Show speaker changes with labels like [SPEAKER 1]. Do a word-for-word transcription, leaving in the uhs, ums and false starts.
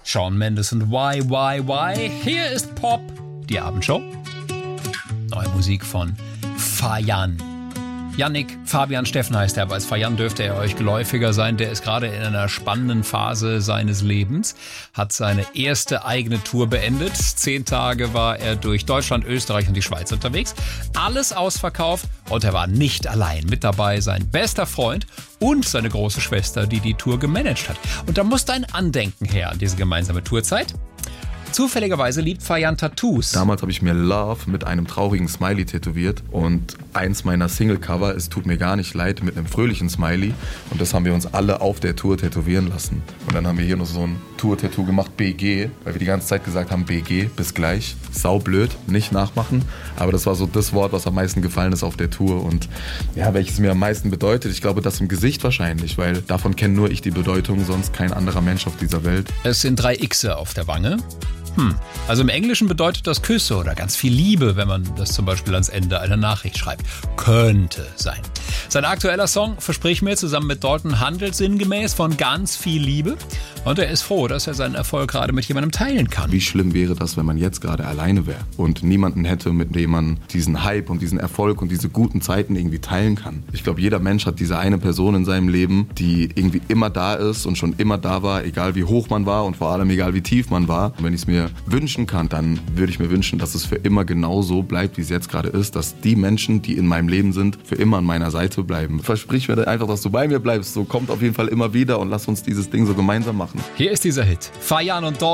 [SPEAKER 1] Shawn Mendes und Why, Why, Why. Hier ist Pop, die Abendshow. Neue Musik von Fayan. Yannick Fabian Steffen heißt er, aber als Fayan dürfte er euch geläufiger sein. Der ist gerade in einer spannenden Phase seines Lebens, hat seine erste eigene Tour beendet. Zehn Tage war er durch Deutschland, Österreich und die Schweiz unterwegs. Alles ausverkauft und er war nicht allein. Mit dabei sein bester Freund und seine große Schwester, die die Tour gemanagt hat. Und da musste ein Andenken her an diese gemeinsame Tourzeit. Zufälligerweise liebt Fayan Tattoos.
[SPEAKER 2] Damals habe ich mir Love mit einem traurigen Smiley tätowiert und eins meiner Single-Cover, es tut mir gar nicht leid, mit einem fröhlichen Smiley, und das haben wir uns alle auf der Tour tätowieren lassen. Und dann haben wir hier noch so ein Tour-Tattoo gemacht, B G, weil wir die ganze Zeit gesagt haben, B G, bis gleich. Saublöd, nicht nachmachen, aber das war so das Wort, was am meisten gefallen ist auf der Tour und ja, welches mir am meisten bedeutet. Ich glaube, das im Gesicht wahrscheinlich, weil davon kenne nur ich die Bedeutung, sonst kein anderer Mensch auf dieser Welt.
[SPEAKER 1] Es sind drei Xe auf der Wange. Hm. Also im Englischen bedeutet das Küsse oder ganz viel Liebe, wenn man das zum Beispiel ans Ende einer Nachricht schreibt. Könnte sein. Sein aktueller Song Versprich mir zusammen mit Dalton handelt sinngemäß von ganz viel Liebe. Und er ist froh, dass er seinen Erfolg gerade mit jemandem teilen kann.
[SPEAKER 2] Wie schlimm wäre das, wenn man jetzt gerade alleine wäre und niemanden hätte, mit dem man diesen Hype und diesen Erfolg und diese guten Zeiten irgendwie teilen kann. Ich glaube, jeder Mensch hat diese eine Person in seinem Leben, die irgendwie immer da ist und schon immer da war, egal wie hoch man war und vor allem egal wie tief man war. Und wenn ich es mir wünschen kann, dann würde ich mir wünschen, dass es für immer genau so bleibt, wie es jetzt gerade ist, dass die Menschen, die in meinem Leben sind, für immer an meiner Seite bleiben. Versprich mir einfach, dass du bei mir bleibst. So kommt auf jeden Fall immer wieder und lass uns dieses Ding so gemeinsam machen.
[SPEAKER 1] Hier ist dieser Hit. Fayan und Dalton.